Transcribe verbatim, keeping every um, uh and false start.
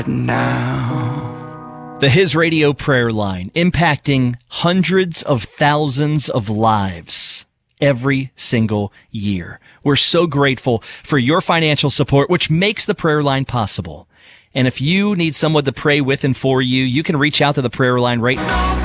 Now. The His Radio Prayer Line, impacting hundreds of thousands of lives every single year. We're so grateful for your financial support, which makes the prayer line possible. And if you need someone to pray with and for you, you can reach out to the prayer line right now.